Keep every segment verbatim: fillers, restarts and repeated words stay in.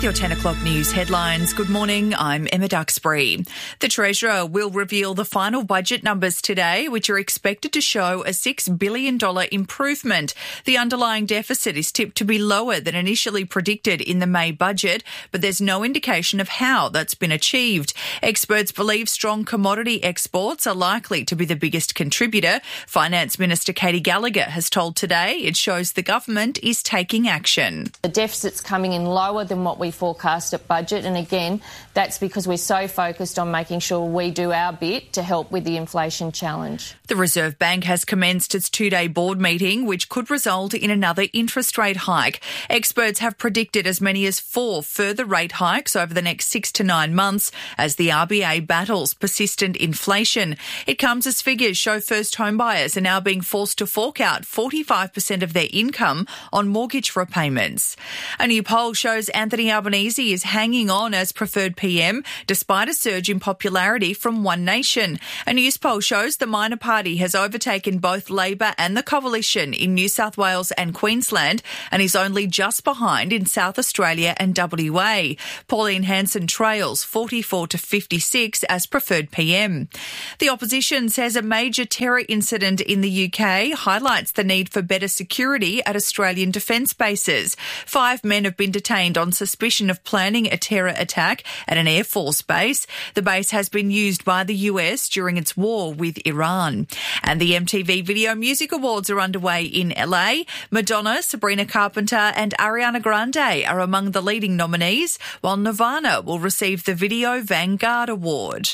With your ten o'clock news headlines, good morning, I'm Emma Duxbury. The Treasurer will reveal the final budget numbers today, which are expected to show a six billion dollars improvement. The underlying deficit is tipped to be lower than initially predicted in the May budget, but there's no indication of how that's been achieved. Experts believe strong commodity exports are likely to be the biggest contributor. Finance Minister Katy Gallagher has told Today it shows the government is taking action. The deficit's coming in lower than what we forecast at budget, and again, that's because we're so focused on making sure we do our bit to help with the inflation challenge. The Reserve Bank has commenced its two-day board meeting, which could result in another interest rate hike. Experts have predicted as many as four further rate hikes over the next six to nine months as the R B A battles persistent inflation. It comes as figures show first home buyers are now being forced to fork out forty-five percent of their income on mortgage repayments. A new poll shows Anthony Albanese is hanging on as preferred P M despite a surge in popularity from One Nation. A news poll shows the minor party has overtaken both Labor and the Coalition in New South Wales and Queensland and is only just behind in South Australia and W A. Pauline Hanson trails forty-four to fifty-six as preferred P M. The opposition says a major terror incident in the U K highlights the need for better security at Australian defence bases. Five men have been detained on suspicion of planning a terror attack at an Air Force base. The base has been used by the U S during its war with Iran. And the M T V Video Music Awards are underway in L A. Madonna, Sabrina Carpenter and Ariana Grande are among the leading nominees, while Nirvana will receive the Video Vanguard Award.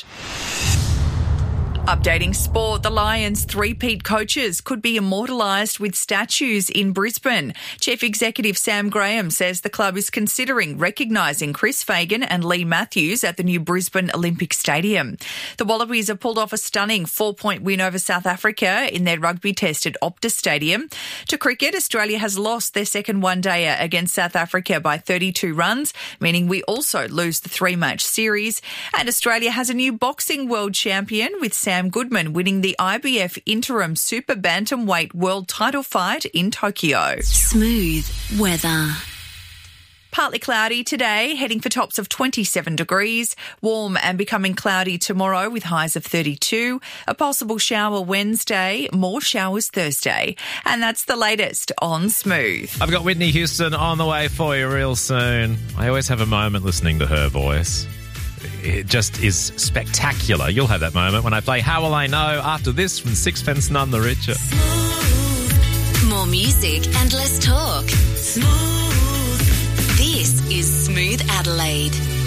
Updating sport, the Lions' three-peat coaches could be immortalised with statues in Brisbane. Chief Executive Sam Graham says the club is considering recognising Chris Fagan and Lee Matthews at the new Brisbane Olympic Stadium. The Wallabies have pulled off a stunning four-point win over South Africa in their rugby test at Optus Stadium. To cricket, Australia has lost their second one-dayer against South Africa by thirty-two runs, meaning we also lose the three-match series. And Australia has a new boxing world champion with Sam Goodman winning the I B F Interim Super Bantamweight World Title fight in Tokyo. Smooth weather. Partly cloudy today, heading for tops of twenty-seven degrees. Warm and becoming cloudy tomorrow with highs of thirty-two. A possible shower Wednesday, more showers Thursday. And that's the latest on Smooth. I've got Whitney Houston on the way for you real soon. I always have a moment listening to her voice. It just is spectacular. You'll have that moment when I play How Will I Know after this from Sixpence None the Richer. Smooth. More music and less talk. Smooth. This is Smooth Adelaide.